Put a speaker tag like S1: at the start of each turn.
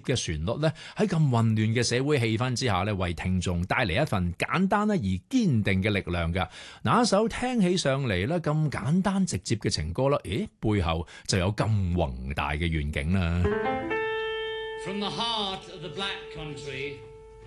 S1: 嘅旋律咧，喺咁混亂嘅社會氣氛之下咧，為聽眾帶嚟一份簡單咧而堅定嘅力量㗎。嗱，一首聽起上嚟咧咁簡單直接嘅情歌啦，背後就有咁宏大嘅願景啦。
S2: From the heart of the Black Country